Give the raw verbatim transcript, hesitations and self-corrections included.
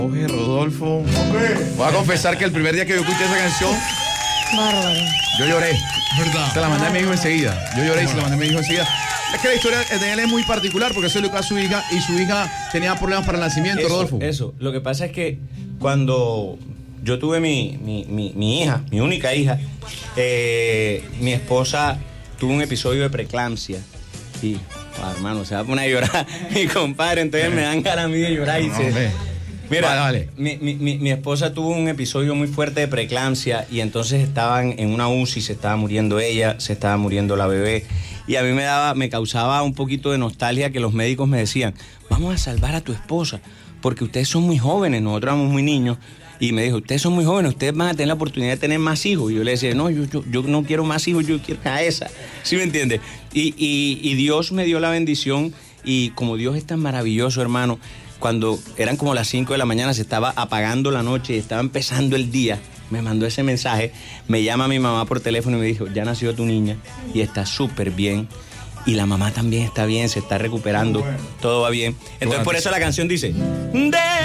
Oye, Rodolfo. Voy a confesar que el primer día que yo escuché esa canción, Bárbaro. yo lloré. ¿Verdad? Se la mandé a mi hijo enseguida. Yo lloré y se la mandé a mi hijo enseguida. Es que la historia de él es muy particular porque se le educó a su hija y su hija tenía problemas para el nacimiento, Eso, Rodolfo. Eso, lo que pasa es que cuando yo tuve mi, mi, mi, mi hija, mi única hija, eh, mi esposa tuvo un episodio de preeclampsia. Y, oh, hermano, se va a poner a llorar mi compadre, entonces me dan ganas a mí de llorar y No, se... hombre. Mira, Vale, vale. Mi, mi, mi, mi esposa tuvo un episodio muy fuerte de preeclampsia y entonces estaban en una U C I, se estaba muriendo ella, se estaba muriendo la bebé. Y a mí me daba, me causaba un poquito de nostalgia que los médicos me decían, vamos a salvar a tu esposa, porque ustedes son muy jóvenes, nosotros éramos muy niños. Y me dijo, ustedes son muy jóvenes, ustedes van a tener la oportunidad de tener más hijos. Y yo le decía, no, yo, yo, yo no quiero más hijos, yo quiero a esa. ¿Sí me entiendes? Y, y, y Dios me dio la bendición y como Dios es tan maravilloso, hermano, cuando eran como las cinco de la mañana, se estaba apagando la noche y estaba empezando el día, me mandó ese mensaje, me llama mi mamá por teléfono y me dijo, ya nació tu niña y está súper bien. Y la mamá también está bien, se está recuperando, todo va bien. Entonces por eso la canción dice...